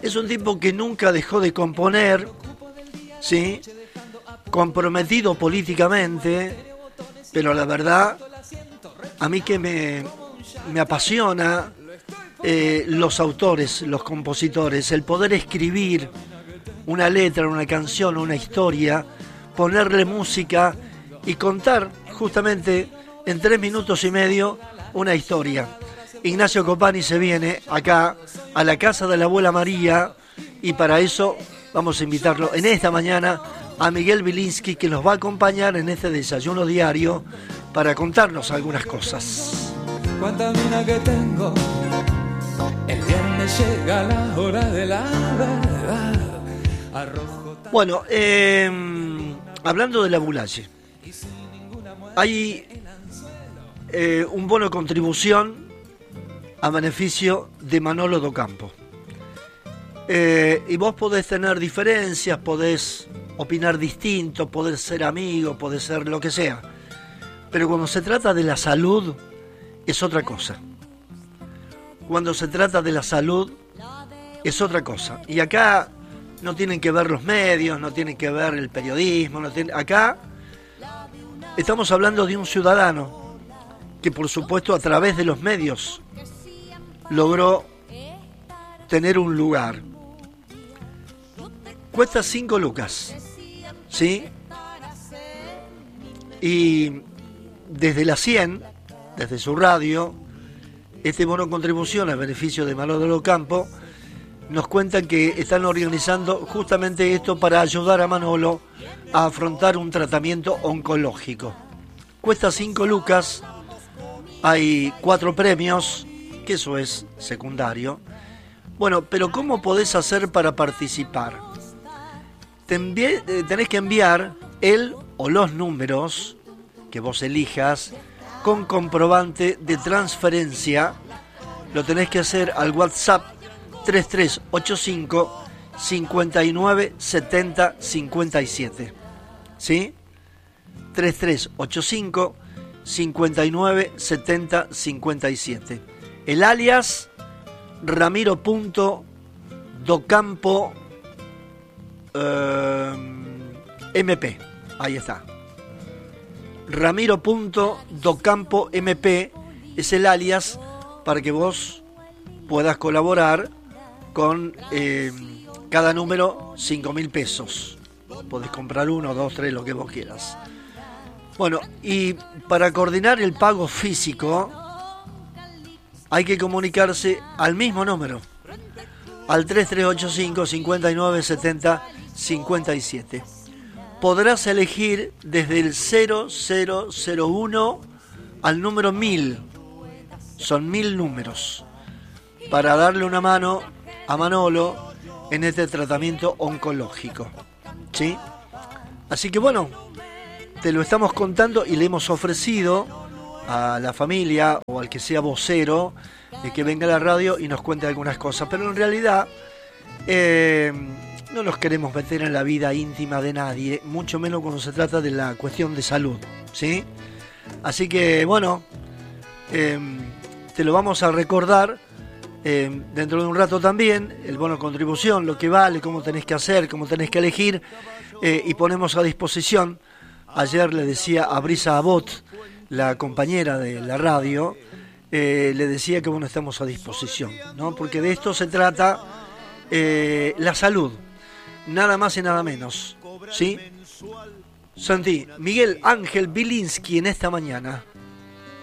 Es un tipo que nunca dejó de componer, ¿sí? Comprometido políticamente, pero la verdad, a mí que me apasiona los autores, los compositores, el poder escribir una letra, una canción, una historia, ponerle música y contar justamente en 3 minutos y medio una historia. Ignacio Copani se viene acá a la casa de la abuela María y para eso vamos a invitarlo en esta mañana a Miguel Bilinsky, que nos va a acompañar en este desayuno diario para contarnos algunas cosas. Cuánta mina que tengo, el viernes llega la hora de la verdad. Bueno, hablando de la Bulaye, hay un bono de contribución a beneficio de Manolo Docampo. Y vos podés tener diferencias, podés opinar distinto, podés ser amigo, podés ser lo que sea. Pero cuando se trata de la salud, es otra cosa. Cuando se trata de la salud, es otra cosa. Y acá no tienen que ver los medios, no tienen que ver el periodismo, acá estamos hablando de un ciudadano que, por supuesto, a través de los medios logró tener un lugar. Cuesta 5 lucas, ¿sí? Y desde la 100, desde su radio, este bono contribución a beneficio de Manolo Docampo, nos cuentan que están organizando justamente esto para ayudar a Manolo a afrontar un tratamiento oncológico. Cuesta 5 lucas, hay 4 premios, que eso es secundario. Bueno, pero ¿cómo podés hacer para participar? Tenés que enviar el o los números que vos elijas con comprobante de transferencia. Lo tenés que hacer al WhatsApp 3385 59 70 57. ¿Sí? 3385 59 70 57. El alias Ramiro.docampo MP. Ahí está. Ramiro.docampo MP es el alias para que vos puedas colaborar con cada número 5.000 pesos. Podés comprar 1, 2, 3, lo que vos quieras. Bueno, y para coordinar el pago físico hay que comunicarse al mismo número, al 3385 59 70 57. Podrás elegir desde el 0001 al número 1000. Son 1000 números para darle una mano a Manolo en este tratamiento oncológico, ¿sí? Así que bueno, te lo estamos contando y le hemos ofrecido a la familia o al que sea vocero que venga a la radio y nos cuente algunas cosas, pero en realidad no nos queremos meter en la vida íntima de nadie, mucho menos cuando se trata de la cuestión de salud, ¿sí? Así que bueno, te lo vamos a recordar dentro de un rato también, el bono contribución, lo que vale, cómo tenés que hacer, cómo tenés que elegir, y ponemos a disposición. Ayer le decía a Brisa Abot, la compañera de la radio, le decía que bueno, estamos a disposición, ¿no? Porque de esto se trata la salud, nada más y nada menos, ¿sí? Santi, Miguel Ángel Bilinsky en esta mañana.